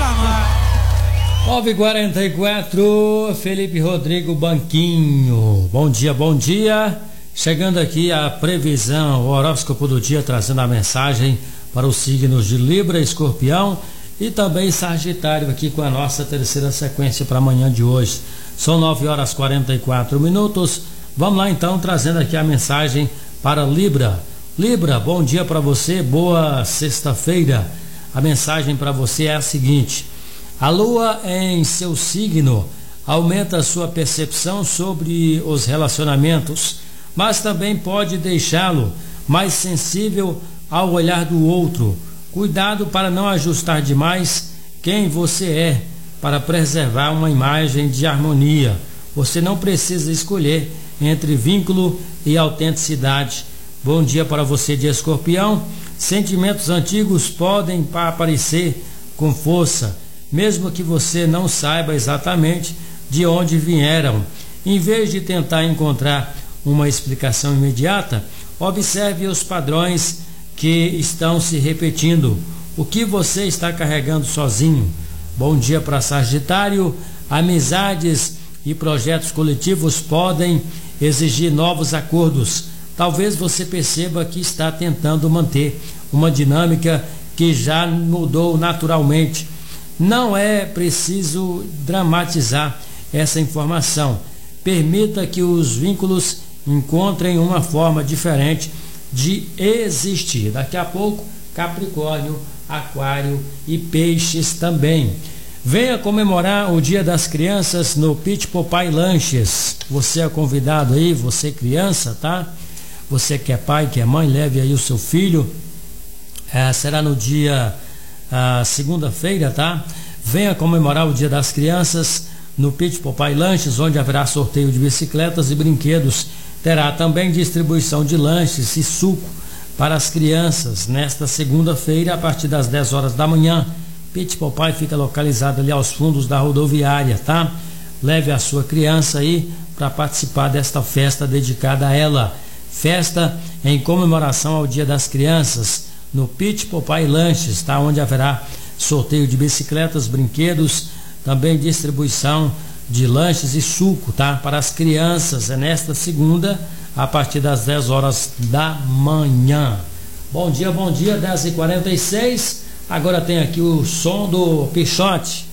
9h44, Felipe Rodrigo Banquinho. Bom dia, bom dia. Chegando aqui a previsão, o horóscopo do dia, trazendo a mensagem para os signos de Libra, Escorpião e também Sagitário, aqui com a nossa terceira sequência para amanhã de hoje. São 9h44. Vamos lá então, trazendo aqui a mensagem para Libra. Libra, bom dia para você, boa sexta-feira. A mensagem para você é a seguinte: a lua em seu signo aumenta a sua percepção sobre os relacionamentos, mas também pode deixá-lo mais sensível ao olhar do outro. Cuidado para não ajustar demais quem você é, para preservar uma imagem de harmonia. Você não precisa escolher entre vínculo e autenticidade. Bom dia para você de Escorpião. Sentimentos antigos podem aparecer com força, mesmo que você não saiba exatamente de onde vieram. Em vez de tentar encontrar uma explicação imediata, observe os padrões que estão se repetindo. O que você está carregando sozinho? Bom dia para Sagitário. Amizades e projetos coletivos podem exigir novos acordos. Talvez você perceba que está tentando manter uma dinâmica que já mudou naturalmente. Não é preciso dramatizar essa informação. Permita que os vínculos encontrem uma forma diferente de existir. Daqui a pouco, Capricórnio, Aquário e Peixes também. Venha comemorar o Dia das Crianças no Pit Popai Lanches. Você é convidado aí, você criança, tá? Você que é pai, que é mãe, leve aí o seu filho. Será no dia segunda-feira, tá? Venha comemorar o Dia das Crianças no Pit Popai Lanches, onde haverá sorteio de bicicletas e brinquedos. Terá também distribuição de lanches e suco para as crianças nesta segunda-feira, a partir das 10 horas da manhã. Pit Popai fica localizado ali aos fundos da rodoviária, tá? Leve a sua criança aí para participar desta festa dedicada a ela. Festa em comemoração ao Dia das Crianças no Pit Popai Lanches, tá? Onde haverá sorteio de bicicletas, brinquedos, também distribuição de lanches e suco, tá? Para as crianças, é nesta segunda, a partir das 10 horas da manhã. Bom dia, 10h46. Agora tem aqui o som do Pixote.